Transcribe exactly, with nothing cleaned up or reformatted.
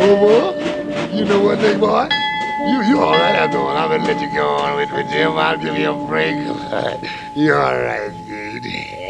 Oh, boy, you know what, big boy? You you all right after all. I'm gonna let you go on with, with Jim. I'll give you a break. You all right, dude.